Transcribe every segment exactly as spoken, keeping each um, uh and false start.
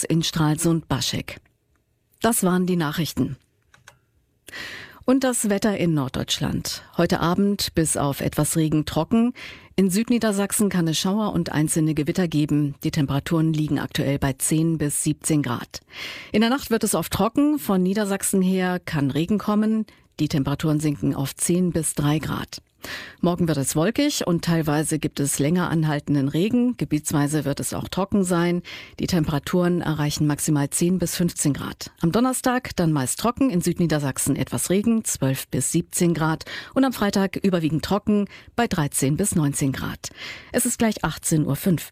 los in Stralsund-Baschek. Das waren die Nachrichten. Und das Wetter in Norddeutschland. Heute Abend bis auf etwas Regen trocken. In Südniedersachsen kann es Schauer und einzelne Gewitter geben. Die Temperaturen liegen aktuell bei zehn bis siebzehn Grad. In der Nacht wird es oft trocken. Von Niedersachsen her kann Regen kommen. Die Temperaturen sinken auf zehn bis drei Grad. Morgen wird es wolkig und teilweise gibt es länger anhaltenden Regen. Gebietsweise wird es auch trocken sein. Die Temperaturen erreichen maximal zehn bis fünfzehn Grad. Am Donnerstag dann meist trocken, in Südniedersachsen etwas Regen, zwölf bis siebzehn Grad. Und am Freitag überwiegend trocken bei dreizehn bis neunzehn Grad. Es ist gleich achtzehn Uhr fünf.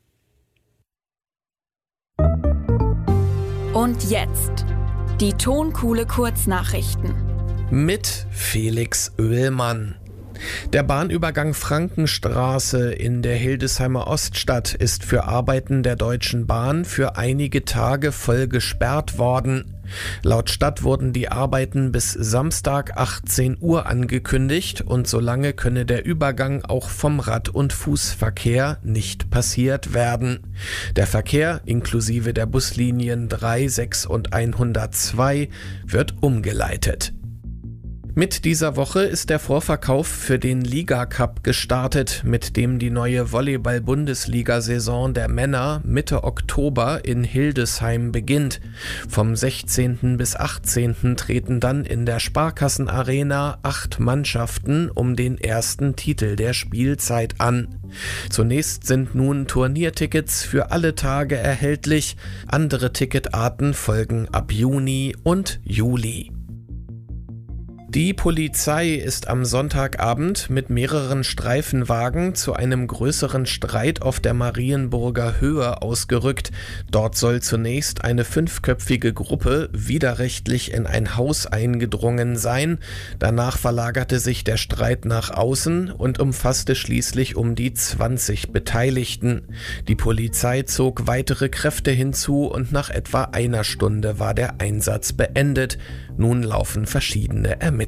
Und jetzt die Tonkuhle Kurznachrichten. Mit Felix Oehlmann. Der Bahnübergang Frankenstraße in der Hildesheimer Oststadt ist für Arbeiten der Deutschen Bahn für einige Tage voll gesperrt worden. Laut Stadt wurden die Arbeiten bis Samstag achtzehn Uhr angekündigt und solange könne der Übergang auch vom Rad- und Fußverkehr nicht passiert werden. Der Verkehr inklusive der Buslinien drei, sechs und hundertzwei wird umgeleitet. Mit dieser Woche ist der Vorverkauf für den Liga-Cup gestartet, mit dem die neue Volleyball-Bundesliga-Saison der Männer Mitte Oktober in Hildesheim beginnt. Vom sechzehnten bis achtzehnten treten dann in der Sparkassenarena acht Mannschaften um den ersten Titel der Spielzeit an. Zunächst sind nun Turniertickets für alle Tage erhältlich, andere Ticketarten folgen ab Juni und Juli. Die Polizei ist am Sonntagabend mit mehreren Streifenwagen zu einem größeren Streit auf der Marienburger Höhe ausgerückt. Dort soll zunächst eine fünfköpfige Gruppe widerrechtlich in ein Haus eingedrungen sein. Danach verlagerte sich der Streit nach außen und umfasste schließlich um die zwanzig Beteiligten. Die Polizei zog weitere Kräfte hinzu und nach etwa einer Stunde war der Einsatz beendet. Nun laufen verschiedene Ermittlungen.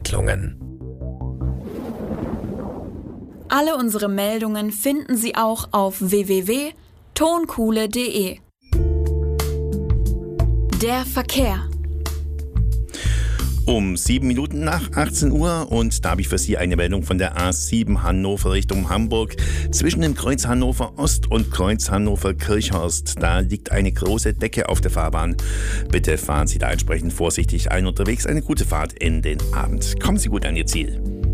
Alle unsere Meldungen finden Sie auch auf w w w punkt tonkuhle punkt de. Der Verkehr. Um sieben Minuten nach achtzehn Uhr und da habe ich für Sie eine Meldung von der A sieben Hannover Richtung Hamburg. Zwischen dem Kreuz Hannover Ost und Kreuz Hannover Kirchhorst, da liegt eine große Decke auf der Fahrbahn. Bitte fahren Sie da entsprechend vorsichtig ein unterwegs. Eine gute Fahrt in den Abend. Kommen Sie gut an Ihr Ziel.